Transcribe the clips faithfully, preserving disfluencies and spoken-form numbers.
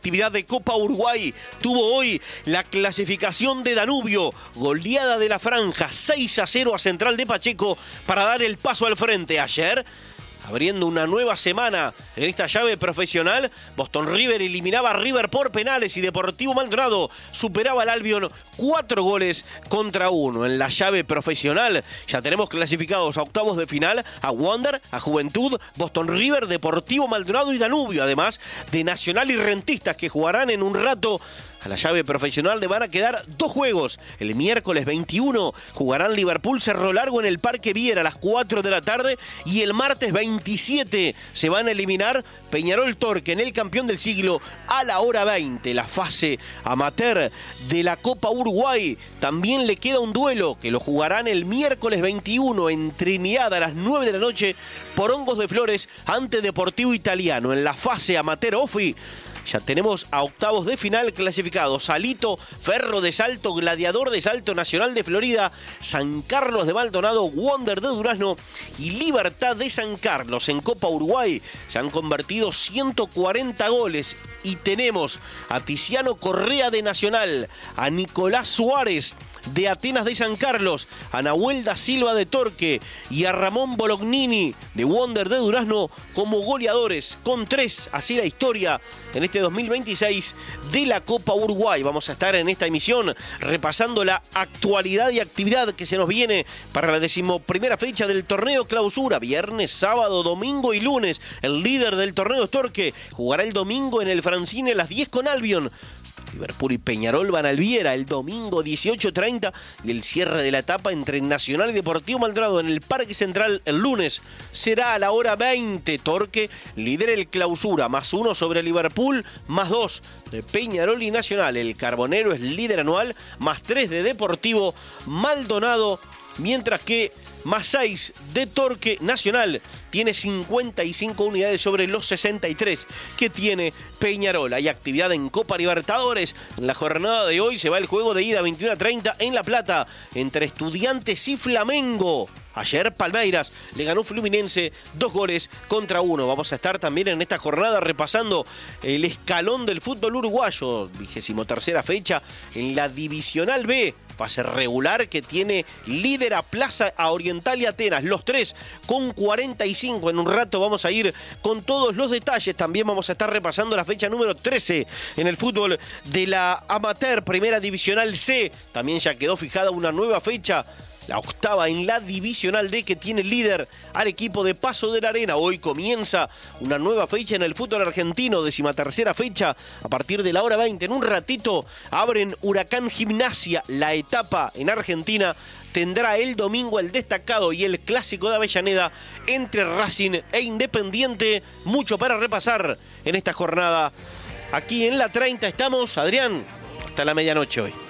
Actividad de Copa Uruguay tuvo hoy la clasificación de Danubio, goleada de la franja, seis a cero a Central de Pacheco para dar el paso al frente. Ayer, abriendo una nueva semana en esta llave profesional, Boston River eliminaba a River por penales y Deportivo Maldonado superaba al Albion cuatro goles contra uno. En la llave profesional ya tenemos clasificados a octavos de final a Wander, a Juventud, Boston River, Deportivo Maldonado y Danubio, además de Nacional y Rentistas, que jugarán en un rato. A la llave profesional le van a quedar dos juegos. El miércoles veintiuno jugarán Liverpool Cerro Largo en el Parque Viera a las cuatro de la tarde. Y el martes veintisiete se van a eliminar Peñarol Torque en el campeón del siglo a la hora veinte. La fase amateur de la Copa Uruguay también le queda un duelo que lo jugarán el miércoles veintiuno en Trinidad a las nueve de la noche por Hongos de Flores ante Deportivo Italiano. En la fase amateur O F I ya tenemos a octavos de final clasificados: Salito, Ferro de Salto, Gladiador de Salto, Nacional de Florida, San Carlos de Maldonado, Wander de Durazno y Libertad de San Carlos. En Copa Uruguay se han convertido ciento cuarenta goles y tenemos a Tiziano Correa de Nacional, a Nicolás Suárez de Atenas de San Carlos, a Nahuel da Silva de Torque y a Ramón Bolognini de Wander de Durazno como goleadores, con tres, así la historia en este dos mil veintiséis de la Copa Uruguay. Vamos a estar en esta emisión repasando la actualidad y actividad que se nos viene para la decimoprimera fecha del torneo clausura, viernes, sábado, domingo y lunes. El líder del torneo es Torque, jugará el domingo en el Francine a las diez con Albion. Liverpool y Peñarol van al Viera el domingo dieciocho treinta y el cierre de la etapa entre Nacional y Deportivo Maldonado en el Parque Central el lunes será a la hora veinte. Torque lidera el clausura, más uno sobre Liverpool, más dos de Peñarol y Nacional. El Carbonero es líder anual, más tres de Deportivo Maldonado, mientras que más seis de Torque. Nacional tiene cincuenta y cinco unidades sobre los sesenta y tres que tiene Peñarol. Hay actividad en Copa Libertadores. En la jornada de hoy se va el juego de ida veintiuno a treinta en La Plata entre Estudiantes y Flamengo. Ayer Palmeiras le ganó Fluminense dos goles contra uno. Vamos a estar también en esta jornada repasando el escalón del fútbol uruguayo. vigésima tercera fecha en la Divisional B. Fase regular que tiene líder a Plaza, a Oriental y Atenas. Los tres con cuarenta y cinco. En un rato vamos a ir con todos los detalles. También vamos a estar repasando la fecha número trece en el fútbol de la Amateur Primera Divisional C. También ya quedó fijada una nueva fecha, la octava en la Divisional D, que tiene líder al equipo de Paso de la Arena. Hoy comienza una nueva fecha en el fútbol argentino, decimatercera fecha, a partir de la hora veinte. En un ratito abren Huracán Gimnasia. La etapa en Argentina tendrá el domingo el destacado y el clásico de Avellaneda entre Racing e Independiente. Mucho para repasar en esta jornada. Aquí en la treinta estamos, Adrián, hasta la medianoche hoy.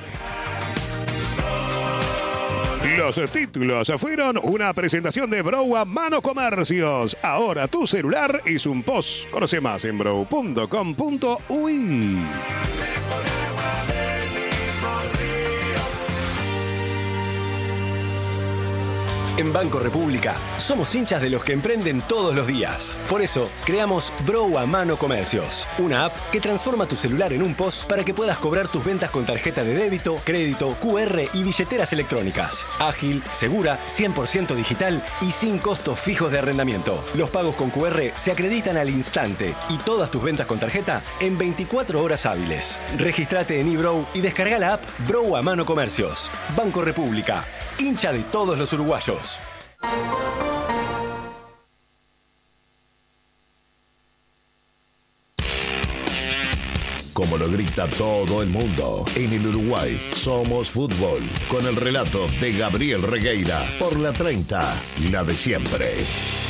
Los títulos fueron una presentación de Brow a Mano Comercios. Ahora tu celular es un P O S. Conoce más en brow punto com punto uy. En Banco República somos hinchas de los que emprenden todos los días. Por eso creamos Brow a Mano Comercios, una app que transforma tu celular en un P O S para que puedas cobrar tus ventas con tarjeta de débito, crédito, Q R y billeteras electrónicas. Ágil, segura, cien por ciento digital y sin costos fijos de arrendamiento. Los pagos con Q R se acreditan al instante y todas tus ventas con tarjeta en veinticuatro horas hábiles. Regístrate en eBrow y descarga la app Brow a Mano Comercios. Banco República, hincha de todos los uruguayos. Como lo grita todo el mundo, en el Uruguay somos fútbol, con el relato de Gabriel Regueira por la treinta, la de siempre.